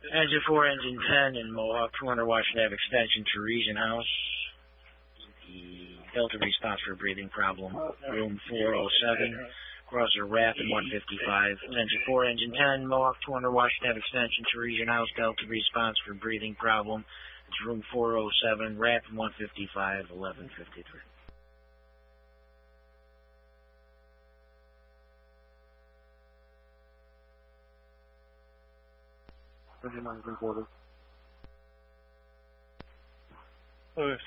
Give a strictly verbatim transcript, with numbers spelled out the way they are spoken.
Engine four, engine ten in Mohawk, two hundred Washington Avenue extension to Region House. The Delta response for a breathing problem, room four oh seven. Crosser Rapid one fifty-five. Engine four, engine ten, Mohawk two hundred Washington Avenue extension to Region House. Delta response for breathing problem. It's room four oh seven, Rapid one fifty-five, eleven fifty-three. Oh,